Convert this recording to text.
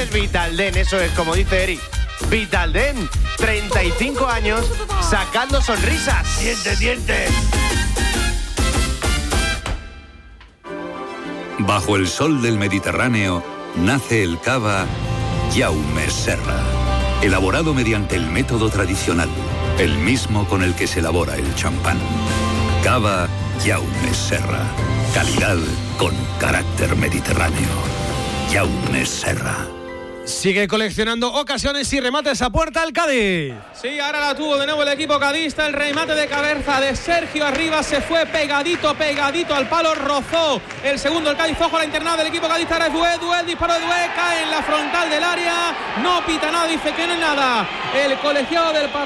tienes Vitalden, eso es como dice Eric. Vitalden, 35 años sacando sonrisas. ¡Diente! Bajo el sol del Mediterráneo nace el cava Jaume Serra, elaborado mediante el método tradicional, el mismo con el que se elabora el champán. Cava Jaume Serra, calidad con carácter mediterráneo. Jaume Serra. Sigue coleccionando ocasiones y remates a puerta el Cádiz. Sí, ahora la tuvo de nuevo el equipo cadista. El remate de cabeza de Sergio Arribas se fue pegadito al palo. Rozó el segundo el Cádiz. Ojo a la internada del equipo cadista. Ahora es Dué, disparo de Dué. Cae en la frontal del área. No pita nada, dice que no es nada. El colegiado del